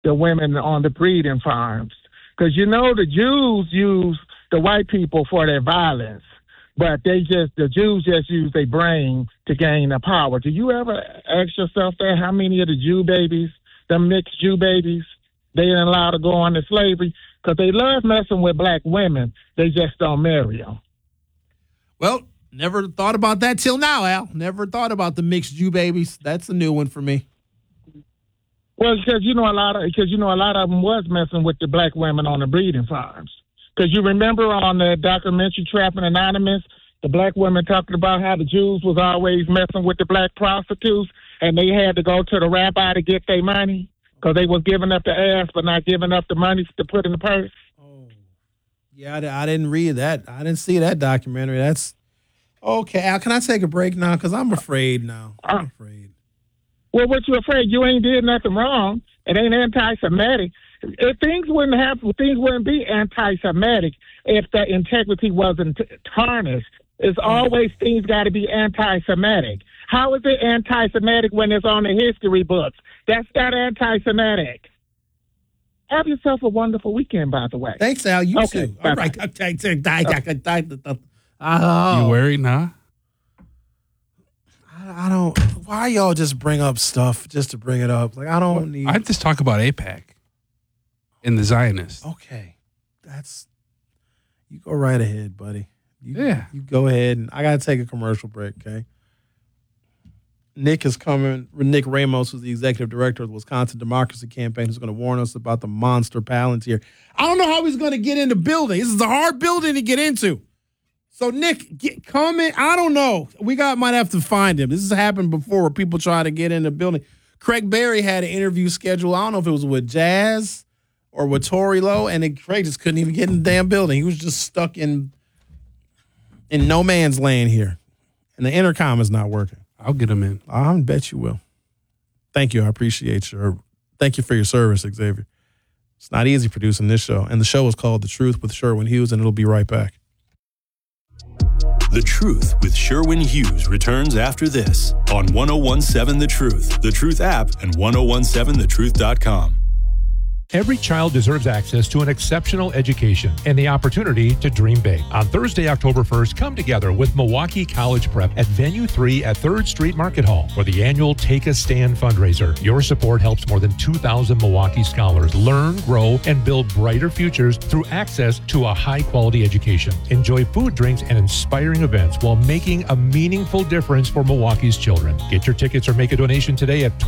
the women on the breeding farms. Because the Jews use the white people for their violence, but the Jews just use their brain to gain the power. Do you ever ask yourself that? How many of the Jew babies, the mixed Jew babies, they ain't allowed to go into slavery? Because they love messing with black women. They just don't marry them. Well, never thought about that till now, Al. Never thought about the mixed Jew babies. That's a new one for me. Well, because a lot of them was messing with the black women on the breeding farms. Because you remember on the documentary Trapping Anonymous, the black women talking about how the Jews was always messing with the black prostitutes, and they had to go to the rabbi to get their money because they was giving up the ass but not giving up the money to put in the purse. Oh, yeah, I didn't read that. I didn't see that documentary. That's okay. Al, can I take a break now? Because I'm afraid now. I'm afraid. Well, what you afraid? You ain't did nothing wrong. It ain't anti-Semitic. If things wouldn't be anti-Semitic if the integrity wasn't tarnished. It's always things got to be anti-Semitic. How is it anti-Semitic when it's on the history books? That's not anti-Semitic. Have yourself a wonderful weekend, by the way. Thanks, Al. You okay, too. Bye-bye. All right. You worried now? I don't. Why y'all just bring up stuff just to bring it up? Like I don't need. I just talk about AIPAC and the Zionists. Okay, you go right ahead, buddy. You go ahead, and I gotta take a commercial break. Okay. Nick is coming. Nick Ramos, who's the executive director of the Wisconsin Democracy Campaign, who's going to warn us about the monster Palantir. I don't know how he's going to get in the building. This is a hard building to get into. So, Nick, comment. I don't know. Might have to find him. This has happened before where people try to get in the building. Craig Berry had an interview scheduled. I don't know if it was with Jazz or with Tory Lowe, and then Craig just couldn't even get in the damn building. He was just stuck in no man's land here. And the intercom is not working. I'll get him in. I bet you will. Thank you. I appreciate thank you for your service, Xavier. It's not easy producing this show. And the show is called The Truth with Sherwin Hughes, and it'll be right back. The Truth with Sherwin Hughes returns after this on 1017 The Truth, The Truth app, and 1017thetruth.com. Every child deserves access to an exceptional education and the opportunity to dream big. On Thursday, October 1st, come together with Milwaukee College Prep at Venue 3 at 3rd Street Market Hall for the annual Take a Stand fundraiser. Your support helps more than 2,000 Milwaukee scholars learn, grow, and build brighter futures through access to a high-quality education. Enjoy food, drinks, and inspiring events while making a meaningful difference for Milwaukee's children. Get your tickets or make a donation today at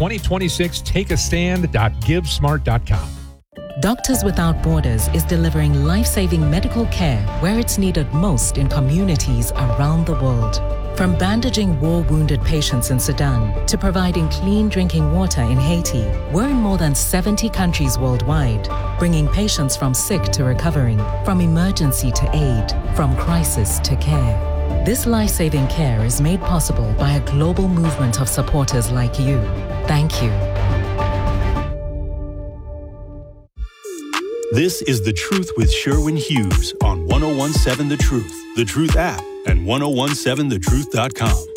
2026takeastand.givesmart.com. Doctors Without Borders is delivering life-saving medical care where it's needed most in communities around the world. From bandaging war-wounded patients in Sudan to providing clean drinking water in Haiti, we're in more than 70 countries worldwide, bringing patients from sick to recovering, from emergency to aid, from crisis to care. This life-saving care is made possible by a global movement of supporters like you. Thank you. This is The Truth with Sherwin Hughes on 1017 The Truth, The Truth app, and 1017thetruth.com.